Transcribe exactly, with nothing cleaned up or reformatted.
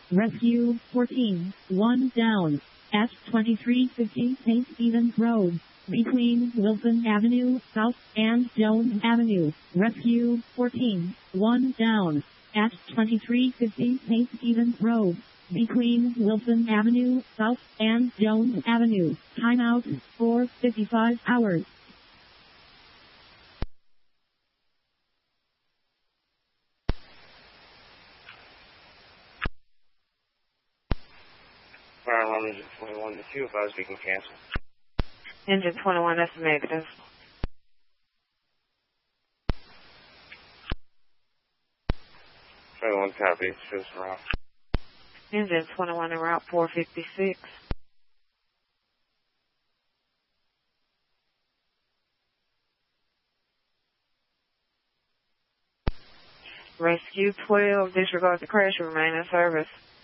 Rescue fourteen, one down. At twenty-three fifty Saint Stephen's Road, between Wilson Avenue South and Jones Avenue. Rescue fourteen, one down. At twenty-three fifty Saint Stephen's Road, between Wilson Avenue South and Jones Avenue. Timeout for fifty-five hours. Fire alarm engine twenty-one to two, if I was speaking cancel. Engine twenty-one, that's negative. twenty-one copy, shows route. Engine twenty-one en route four fifty-six. Rescue twelve, disregard the crash, remain in service.